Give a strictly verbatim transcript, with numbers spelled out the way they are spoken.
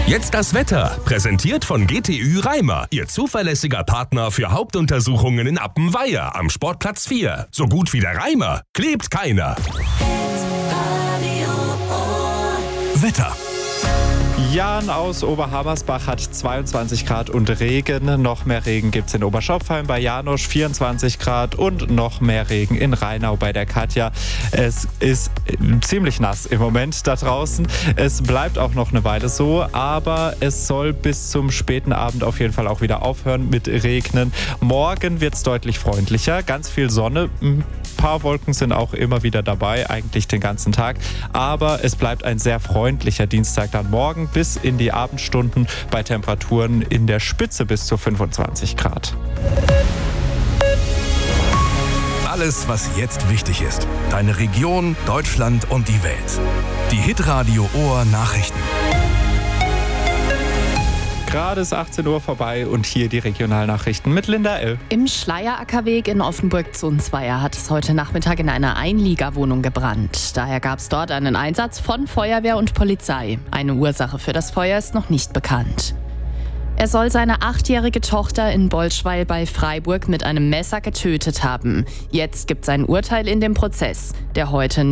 Jetzt das Wetter, präsentiert von G T Ü Reimer, Ihr zuverlässiger Partner für Hauptuntersuchungen in Appenweier am Sportplatz vier. So gut wie der Reimer klebt keiner. Wetter. Jan aus Oberhammersbach hat zweiundzwanzig Grad und Regen. Noch mehr Regen gibt es in Oberschopfheim bei Janosch, vierundzwanzig Grad und noch mehr Regen in Rheinau bei der Katja. Es ist ziemlich nass im Moment da draußen. Es bleibt auch noch eine Weile so, aber es soll bis zum späten Abend auf jeden Fall auch wieder aufhören mit Regnen. Morgen wird es deutlich freundlicher, ganz viel Sonne. Ein paar Wolken sind auch immer wieder dabei, eigentlich den ganzen Tag. Aber es bleibt ein sehr freundlicher Dienstag dann morgen bis in die Abendstunden bei Temperaturen in der Spitze bis zu fünfundzwanzig Grad. Alles, was jetzt wichtig ist. Deine Region, Deutschland und die Welt. Die Hitradio Ohr Nachrichten. Gerade ist achtzehn Uhr vorbei und hier die Regionalnachrichten mit Linda L. Im Schleierackerweg in Offenburg-Zunzweier hat es heute Nachmittag in einer Einliegerwohnung gebrannt. Daher gab es dort einen Einsatz von Feuerwehr und Polizei. Eine Ursache für das Feuer ist noch nicht bekannt. Er soll seine achtjährige Tochter in Bolschweil bei Freiburg mit einem Messer getötet haben. Jetzt gibt es ein Urteil in dem Prozess, der heute